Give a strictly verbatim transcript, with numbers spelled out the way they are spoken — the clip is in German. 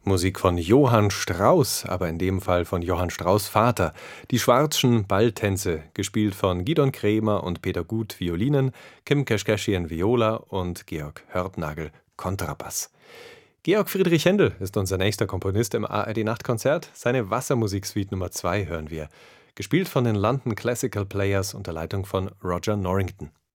Musik von Johann Strauss, aber in dem Fall von Johann Strauss' Vater. Die Schwarzschen Balltänze, gespielt von Gidon Kremer und Peter Gut Violinen, Kim Keschkeschien Viola und Georg Hörtnagel Kontrabass. Georg Friedrich Händel ist unser nächster Komponist im A R D-Nachtkonzert. Seine Wassermusiksuite Nummer zwei hören wir, gespielt von den London Classical Players unter Leitung von Roger Norrington.